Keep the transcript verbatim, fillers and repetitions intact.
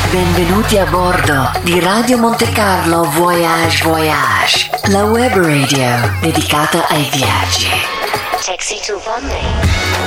Benvenuti a bordo di Radio Monte Carlo Voyage Voyage, la web radio dedicata ai viaggi. Taxi to Bombay.